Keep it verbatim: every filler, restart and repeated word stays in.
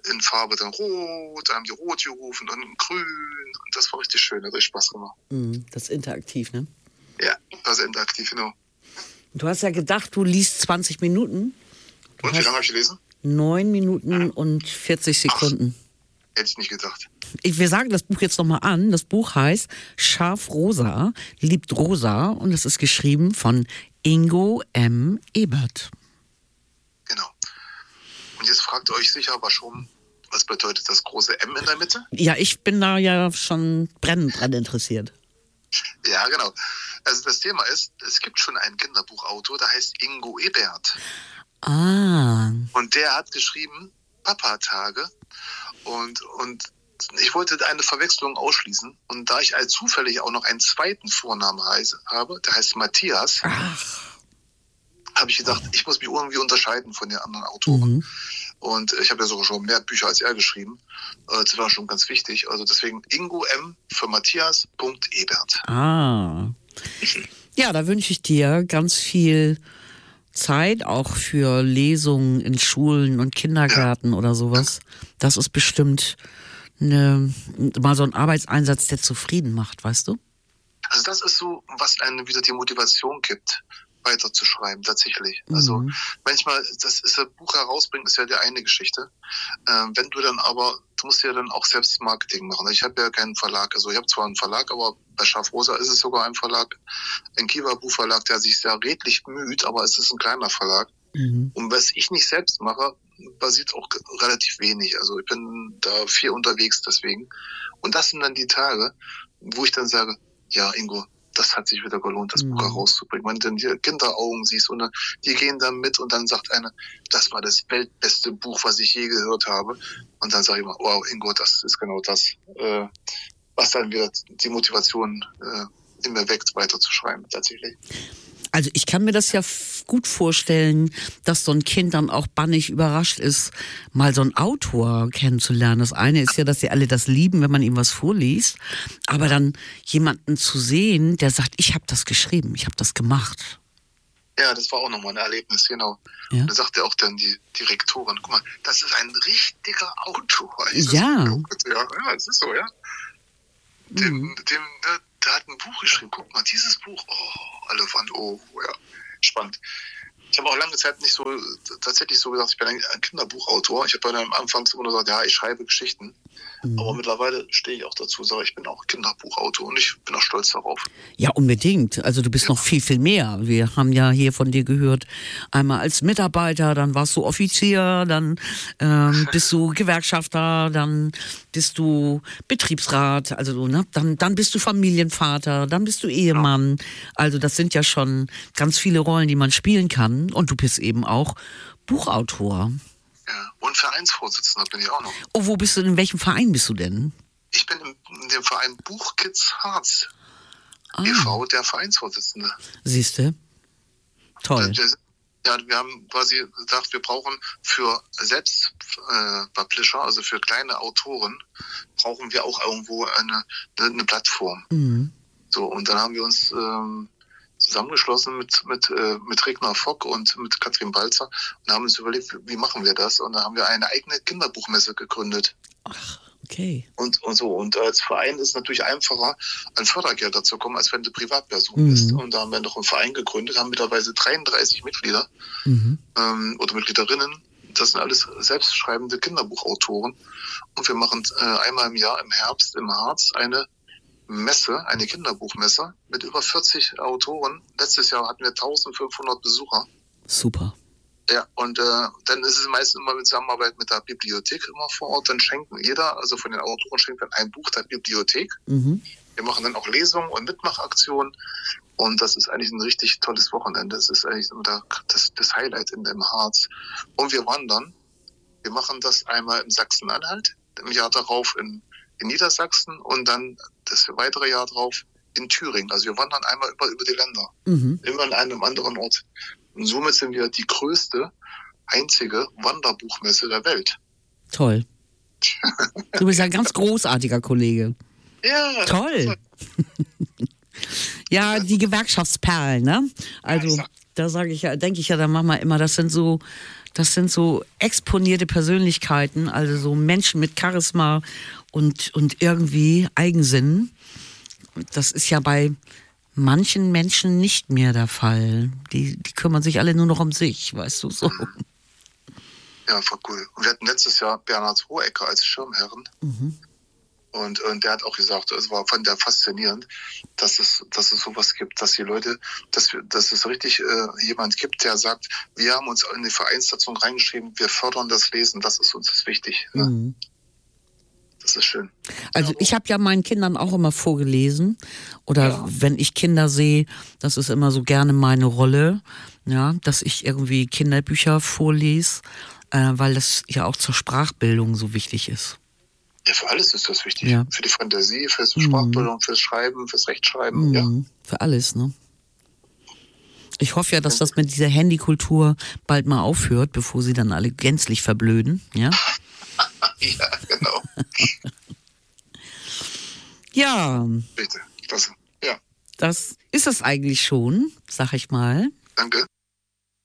in Farbe dann rot, dann haben die rot gerufen, dann grün. Und das war richtig schön, hat richtig Spaß gemacht. Das ist interaktiv, ne? Ja, das ist interaktiv, genau. Du hast ja gedacht, du liest zwanzig Minuten. Du und wie lange habe ich gelesen? neun Minuten und vierzig Sekunden. Ach, hätte ich nicht gedacht. Ich, wir sagen das Buch jetzt nochmal an. Das Buch heißt Schaf Rosa, liebt Rosa. Und es ist geschrieben von Ingo M. Ebert. Genau. Und jetzt fragt ihr euch sicher aber schon, was bedeutet das große M in der Mitte? Ja, ich bin da ja schon brennend dran interessiert. Ja, genau. Also das Thema ist, es gibt schon einen Kinderbuchautor, der heißt Ingo Ebert. Ah. Und der hat geschrieben Papa-Tage. Und, und ich wollte eine Verwechslung ausschließen. Und da ich als zufällig auch noch einen zweiten Vornamen heiße, habe, der heißt Matthias, habe ich gedacht, ich muss mich irgendwie unterscheiden von den anderen Autoren. Mhm. Und ich habe ja sogar schon mehr Bücher als er geschrieben. Das war schon ganz wichtig. Also deswegen Ingo M. für Matthias Punkt Ebert. Ah. Ja, da wünsche ich dir ganz viel Zeit, auch für Lesungen in Schulen und Kindergärten ja. oder sowas. Das ist bestimmt eine, mal so ein Arbeitseinsatz, der zufrieden macht, weißt du? Also das ist so, was einem wieder die Motivation gibt, weiterzuschreiben, tatsächlich. Mhm. Also manchmal, das ist ein Buch herausbringen, ist ja die eine Geschichte. Ähm, wenn du dann aber, du musst ja dann auch selbst Marketing machen. Ich habe ja keinen Verlag, also ich habe zwar einen Verlag, aber bei Schaf Rosa ist es sogar ein Verlag, ein Kiewer Buchverlag, der sich sehr redlich bemüht, aber es ist ein kleiner Verlag. Mhm. Und was ich nicht selbst mache, basiert auch relativ wenig. Also ich bin da viel unterwegs deswegen. Und das sind dann die Tage, wo ich dann sage, ja Ingo, das hat sich wieder gelohnt, das mhm. Buch herauszubringen. Wenn du dann die Kinderaugen siehst und die gehen dann mit und dann sagt einer, das war das weltbeste Buch, was ich je gehört habe. Und dann sage ich mal, wow, Ingo, das ist genau das, äh, was dann wieder die Motivation äh, in mir weckt, weiterzuschreiben, tatsächlich. Also ich kann mir das ja f- gut vorstellen, dass so ein Kind dann auch bannig überrascht ist, mal so einen Autor kennenzulernen. Das eine ist ja, dass sie alle das lieben, wenn man ihm was vorliest, aber dann jemanden zu sehen, der sagt, ich habe das geschrieben, ich habe das gemacht. Ja, das war auch nochmal ein Erlebnis, genau. Ja. Da sagte auch dann die Direktorin, guck mal, das ist ein richtiger Autor. Ja. So, ja, ja, es ist so, ja. Dem, mhm. dem, der, der hat ein Buch geschrieben, guck mal, dieses Buch, oh, alle waren, oh, ja, spannend. Ich habe auch lange Zeit nicht so, tatsächlich so gesagt, ich bin ein Kinderbuchautor. Ich habe dann am Anfang immer gesagt, ja, ich schreibe Geschichten. Mhm. Aber mittlerweile stehe ich auch dazu, sage, ich bin auch Kinderbuchautor und ich bin auch stolz darauf. Ja, unbedingt. Also du bist ja. noch viel, viel mehr. Wir haben ja hier von dir gehört, einmal als Mitarbeiter, dann warst du Offizier, dann ähm, bist du Gewerkschafter, dann bist du Betriebsrat, also ne, dann, dann bist du Familienvater, dann bist du Ehemann. Ja. Also das sind ja schon ganz viele Rollen, die man spielen kann. Und du bist eben auch Buchautor. Ja, und Vereinsvorsitzender bin ich auch noch. Oh, wo bist du, in welchem Verein bist du denn? Ich bin in dem Verein Buchkids Harz ah. e V, der Vereinsvorsitzende. Siehste? Toll. Ja, wir haben quasi gesagt, wir brauchen für Selbstpublisher, also für kleine Autoren, brauchen wir auch irgendwo eine, eine Plattform. Mhm. So, und dann haben wir uns ähm, zusammengeschlossen mit mit äh, mit Regner Fock und mit Katrin Balzer und haben uns überlegt, wie machen wir das? Und dann haben wir eine eigene Kinderbuchmesse gegründet. Ach, okay. Und, und so. Und als Verein ist es natürlich einfacher, an Fördergelder zu kommen, als wenn du Privatperson mhm. bist. Und da haben wir noch einen Verein gegründet, haben mittlerweile dreiunddreißig Mitglieder mhm. ähm, oder Mitgliederinnen. Das sind alles selbstschreibende Kinderbuchautoren. Und wir machen äh, einmal im Jahr im Herbst im Harz eine Messe, eine Kinderbuchmesse mit über vierzig Autoren. Letztes Jahr hatten wir eintausendfünfhundert Besucher. Super. Ja, und äh, dann ist es meistens immer mit Zusammenarbeit mit der Bibliothek immer vor Ort. Dann schenken jeder, also von den Autoren schenkt dann ein Buch der Bibliothek. Mhm. Wir machen dann auch Lesungen und Mitmachaktionen. Und das ist eigentlich ein richtig tolles Wochenende. Das ist eigentlich immer das, das Highlight in dem Harz. Und wir wandern. Wir machen das einmal in Sachsen-Anhalt, im Jahr darauf in in Niedersachsen und dann das weitere Jahr drauf in Thüringen. Also wir wandern einmal über, über die Länder, mhm. immer an einem anderen Ort. Und somit sind wir die größte, einzige Wanderbuchmesse der Welt. Toll. Du bist ein ganz großartiger Kollege. Ja. Toll. Ja, die Gewerkschaftsperlen, ne? Also da sage ich ja, denke ich ja, da machen wir immer, das sind so Das sind so exponierte Persönlichkeiten, also so Menschen mit Charisma und, und irgendwie Eigensinn. Das ist ja bei manchen Menschen nicht mehr der Fall. Die, die kümmern sich alle nur noch um sich, weißt du, so. Ja, voll cool. Und wir hatten letztes Jahr Bernhard Hohecker als Schirmherrn. Mhm. Und, und der hat auch gesagt, es war fand der faszinierend, dass es, dass es sowas gibt, dass die Leute, dass wir, dass es richtig äh, jemand gibt, der sagt, wir haben uns in die Vereinssatzung reingeschrieben, wir fördern das Lesen, das ist uns wichtig. Ne? Mhm. Das ist schön. Also ich habe ja meinen Kindern auch immer vorgelesen. Oder ja. wenn ich Kinder sehe, das ist immer so gerne meine Rolle, ja, dass ich irgendwie Kinderbücher vorlese, äh, weil das ja auch zur Sprachbildung so wichtig ist. Ja, für alles ist das wichtig. Ja. Für die Fantasie, fürs Sprachbildung, mhm. fürs Schreiben, fürs Rechtschreiben. Mhm. Ja. Für alles, ne? Ich hoffe ja, dass das mit dieser Handykultur bald mal aufhört, bevor sie dann alle gänzlich verblöden, ja? Ja, genau. Ja. Bitte, klasse. Ja. Das ist es eigentlich schon, sag ich mal. Danke.